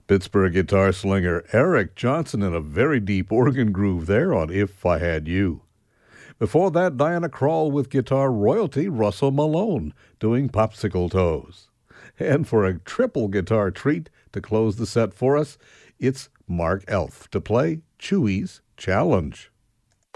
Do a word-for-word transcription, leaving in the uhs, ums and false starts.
Pittsburgh guitar slinger Eric Johnson in a very deep organ groove there on If I Had You. Before that, Diana Krall with guitar royalty Russell Malone doing Popsicle Toes. And for a triple guitar treat to close the set for us, it's Mark Elf to play Chewy's Challenge.